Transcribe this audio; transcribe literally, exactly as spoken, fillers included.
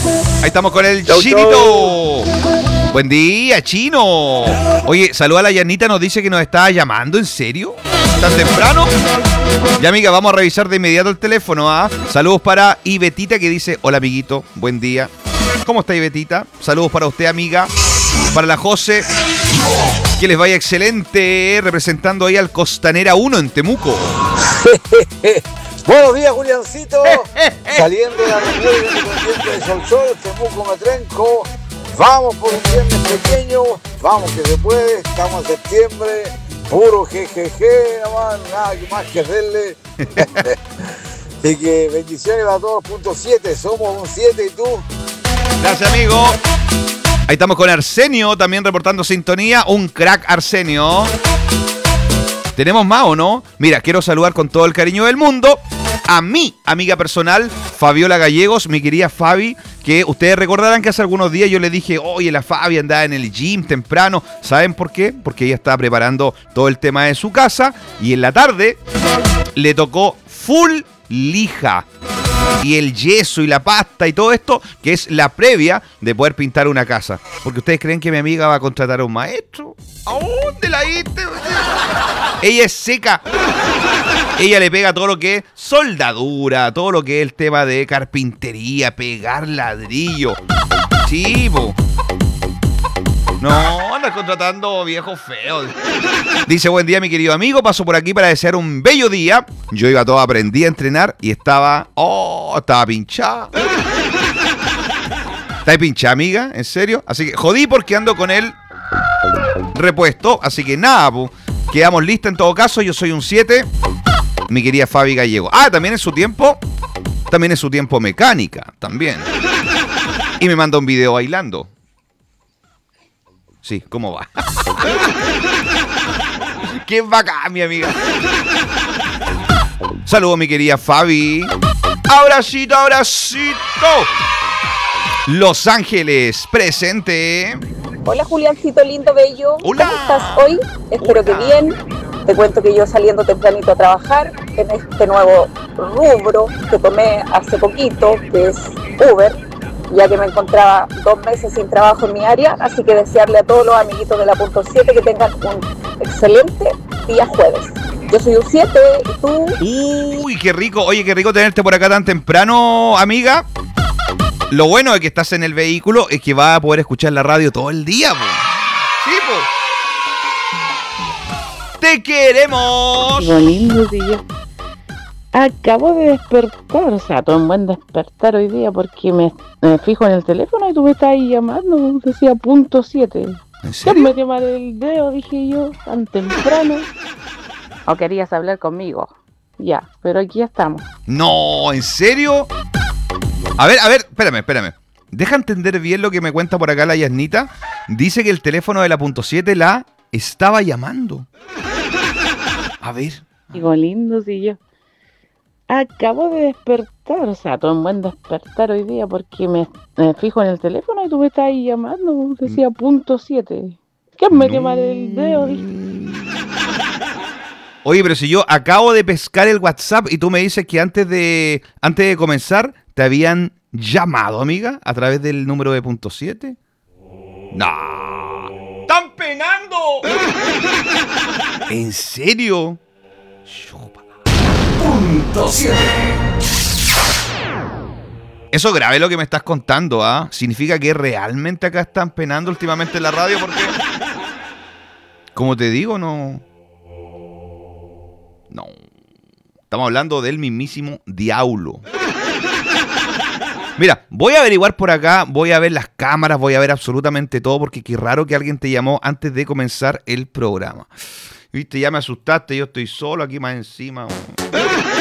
Ahí estamos con el Chau, Chinito. chau. Buen día, Chino. Oye, saluda a la Yanita, nos dice que nos está llamando, ¿en serio? ¿Tan temprano? Ya, amiga, vamos a revisar de inmediato el teléfono, ¿ah? Saludos para Ibetita, que dice, hola, amiguito, buen día. ¿Cómo está, Ibetita? Saludos para usted, amiga. Para la José, que les vaya excelente, representando ahí al Costanera uno en Temuco. Buenos días, Juliancito. Saliendo de la República Independiente de Sol Sol, Temuco Metrenco. Vamos por un viernes pequeño. Vamos que se puede. Estamos en septiembre. Puro jejeje, nomás. Nada más que hacerle. Así que bendiciones a todos. Punto siete. Somos un siete y tú. Gracias, amigo. Ahí estamos con Arsenio, también reportando sintonía. Un crack, Arsenio. ¿Tenemos más o no? Mira, quiero saludar con todo el cariño del mundo a mi amiga personal, Fabiola Gallegos, mi querida Fabi, que ustedes recordarán que hace algunos días yo le dije, oye, la Fabi andaba en el gym temprano. ¿Saben por qué? Porque ella estaba preparando todo el tema de su casa y en la tarde le tocó full lija. Y el yeso y la pasta y todo esto, que es la previa de poder pintar una casa. Porque ustedes creen que mi amiga va a contratar a un maestro. ¿A dónde la diste? Ella es seca. Ella le pega todo lo que es soldadura, todo lo que es el tema de carpintería, pegar ladrillo. Sí, po. No, andas contratando viejos feos. Dice, buen día, mi querido amigo. Paso por aquí para desear un bello día. Yo iba todo, aprendí a entrenar y estaba... Oh, estaba pinchada. ¿Estás pinchada, amiga? ¿En serio? Así que jodí porque ando con el repuesto. Así que nada, pu. Quedamos listos en todo caso. Yo soy un siete. Mi querida Fabi Gallego. Ah, también es su tiempo. También es su tiempo mecánica. También. Y me manda un video bailando. Sí, ¿cómo va? ¡Qué bacán, mi amiga! Saludos, mi querida Fabi. ¡Abracito, abracito! Los Ángeles, presente. Hola, Juliancito lindo, bello. Hola. ¿Cómo estás hoy? Espero Hola. que bien. Te cuento que yo saliendo tempranito a trabajar en este nuevo rubro que tomé hace poquito, que es Uber, ya que me encontraba dos meses sin trabajo en mi área, así que desearle a todos los amiguitos de la punto siete que tengan un excelente día jueves. Yo soy un siete, ¿y tú? Uy, qué rico. Oye, qué rico tenerte por acá tan temprano, amiga. Lo bueno de que estás en el vehículo es que vas a poder escuchar la radio todo el día, po. Sí, po. ¡Te queremos! Qué lindo día. Acabo de despertar, o sea, todo un buen despertar hoy día porque me, me fijo en el teléfono y tú me estás ahí llamando, decía punto siete. ¿En ¿Qué serio? me mal el dedo? Dije yo, tan temprano. ¿O querías hablar conmigo? Ya, pero aquí estamos. No, ¿en serio? A ver, a ver, espérame, espérame. Deja entender bien lo que me cuenta por acá la Yasnita. Dice que el teléfono de la punto siete la estaba llamando. A ver. Digo, lindo si yo. Acabo de despertar, o sea, todo un buen despertar hoy día porque me, me fijo en el teléfono y tú me estás ahí llamando, decía punto siete. ¿Qué me No. mal el dedo? Dije. Oye, pero si yo acabo de pescar el WhatsApp y tú me dices que antes de antes de comenzar te habían llamado, amiga, a través del número de punto siete. ¡No! ¡Están penando! ¿En serio? Chupa. Punto siete. Eso grave lo que me estás contando, ¿ah? Significa que realmente acá están penando últimamente en la radio porque... Como te digo, no... No. Estamos hablando del mismísimo diablo. Mira, voy a averiguar por acá, voy a ver las cámaras, voy a ver absolutamente todo porque qué raro que alguien te llamó antes de comenzar el programa. Viste, ya me asustaste, yo estoy solo aquí más encima.